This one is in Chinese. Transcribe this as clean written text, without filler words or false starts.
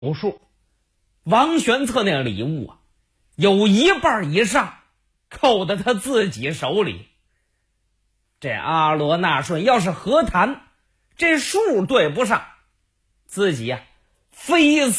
有数，王玄策那个礼物啊，有一半以上扣在他自己手里。这阿罗那顺要是和谈，这数对不上，自己非死